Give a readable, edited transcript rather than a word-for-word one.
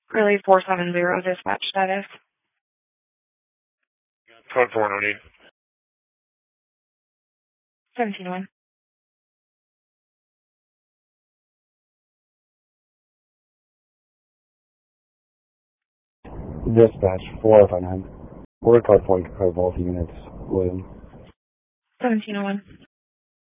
Relay 470, dispatch status. Code 4 no need. 17-1. Dispatch 459. We're code 4 to cover both units, William. 17-1.